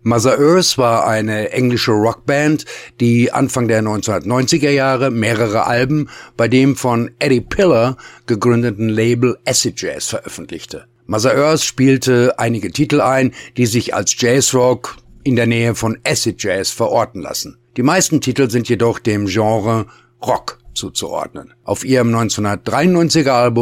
Mother Earth war eine englische Rockband, die Anfang der 1990er Jahre mehrere Alben bei dem von Eddie Pillar gegründeten Label Acid Jazz veröffentlichte. Mother Earth spielte einige Titel ein, die sich als Jazzrock in der Nähe von Acid Jazz verorten lassen. Die meisten Titel sind jedoch dem Genre Rock zuzuordnen. Auf ihrem 1993er Album